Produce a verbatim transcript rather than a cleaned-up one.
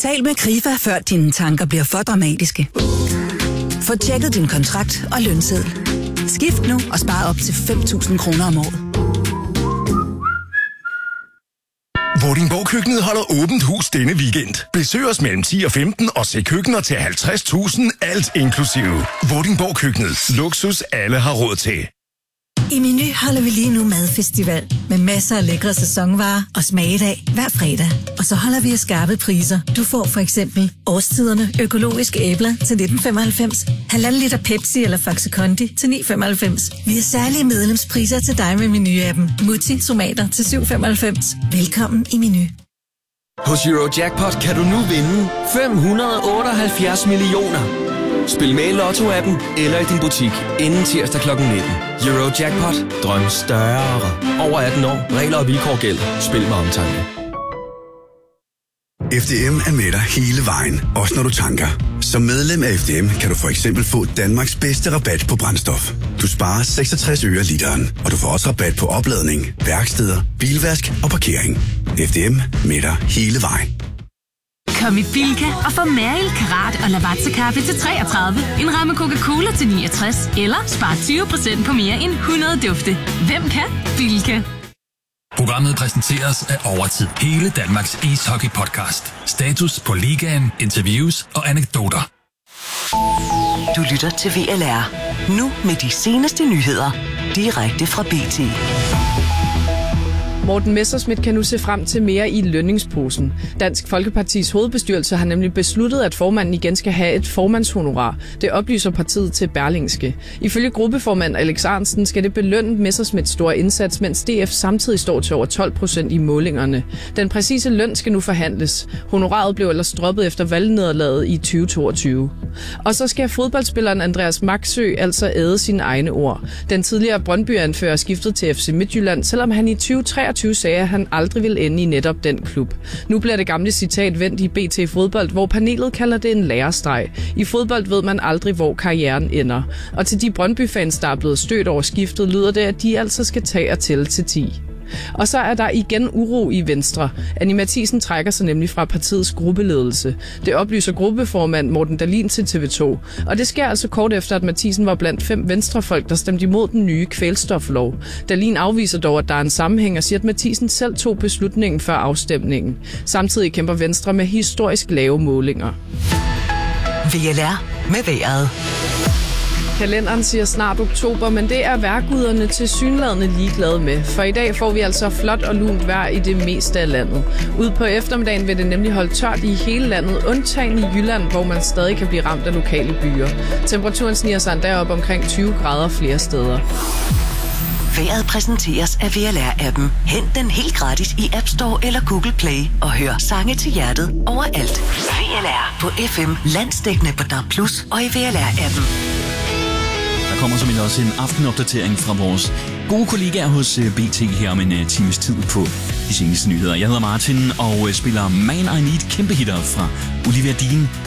Tal med Krifa, før dine tanker bliver for dramatiske. Få tjekket din kontrakt og lønseddel. Skift nu og spar op til fem tusind kroner om året. Vordingborg Køkkenet holder åbent hus denne weekend. Besøg os mellem ti og femten og se køkkener til halvtreds tusind, alt inklusive. Vordingborg Køkkenet. Luksus alle har råd til. I Meny holder vi lige nu madfestival med masser af lækre sæsonvarer og smagedag hver fredag. Og så holder vi af skarpe priser. Du får for eksempel årstiderne økologiske æbler til nitten femoghalvfems, halvanden liter Pepsi eller Faxe Kondi til ni femoghalvfems. Vi har særlige medlemspriser til dig med Meny-appen. Mutti tomater til syv femoghalvfems. Velkommen i Meny. Hos Eurojackpot kan du nu vinde fem hundrede otteoghalvfjerds millioner. Spil med i Lotto-appen eller i din butik inden tirsdag klokken nitten. Eurojackpot. Drøm større. Over atten år. Regler og vilkår gælder. Spil med omtanke. F D M er med dig hele vejen, også når du tanker. Som medlem af F D M kan du for eksempel få Danmarks bedste rabat på brændstof. Du sparer seksogtres øre literen, og du får også rabat på opladning, værksteder, bilvask og parkering. F D M med dig hele vejen. Kom i Bilka og få Mariel Karat og Lavazza-kaffe til treogtredive, en ramme Coca-Cola til niogtres, eller spar tyve procent på mere end hundrede dufte. Hvem kan? Bilka. Programmet præsenteres af Overtid. Hele Danmarks ishockey-podcast. Status på ligaen, interviews og anekdoter. Du lytter til V L R. Nu med de seneste nyheder. Direkte fra B T. Morten Messerschmidt kan nu se frem til mere i lønningsposen. Dansk Folkepartis hovedbestyrelse har nemlig besluttet, at formanden igen skal have et formandshonorar. Det oplyser partiet til Berlingske. Ifølge gruppeformand Alex Ahrendtsen skal det belønne Messerschmidts store indsats, mens D F samtidig står til over tolv procent i målingerne. Den præcise løn skal nu forhandles. Honoraret blev ellers droppet efter valgnederlaget i tyve toogtyve. Og så skal fodboldspilleren Andreas Maxø altså æde sine egne ord. Den tidligere Brøndby-anfører skiftet til F C Midtjylland, selvom han i tyve treogtyve sagde, at han aldrig vil ende i netop den klub. Nu bliver det gamle citat vendt i B T Fodbold, hvor panelet kalder det en lærestreg. I fodbold ved man aldrig, hvor karrieren ender. Og til de Brøndby-fans, der er blevet stødt over skiftet, lyder det, at de altså skal tage og tælle til ti. Og så er der igen uro i Venstre. Annie Matthiesen trækker sig nemlig fra partiets gruppeledelse. Det oplyser gruppeformand Morten Dahlin til T V to. Og det sker altså kort efter, at Matthiesen var blandt fem venstrefolk, der stemte imod den nye kvælstoflov. Dahlin afviser dog, at der er en sammenhæng og siger, at Matthiesen selv tog beslutningen før afstemningen. Samtidig kæmper Venstre med historisk lave målinger. V L R med vejret. Kalenderen siger snart oktober, men det er vejrguderne tilsyneladende ligeglade med. For i dag får vi altså flot og lunt vejr i det meste af landet. Ude på eftermiddagen vil det nemlig holde tørt i hele landet, undtagen i Jylland, hvor man stadig kan blive ramt af lokale byer. Temperaturen sniger sig endda op omkring tyve grader flere steder. Vejret præsenteres af V L R-appen. Hent den helt gratis i App Store eller Google Play og hør sange til hjertet overalt. V L R på F M, landsdækkende på D A B plus og i V L R-appen. Der kommer som også en aftenopdatering fra vores gode kollegaer hos B T her om en times tid på de seneste nyheder. Jeg hedder Martin og spiller Man I Need kæmpe hitter fra Olivia Dean,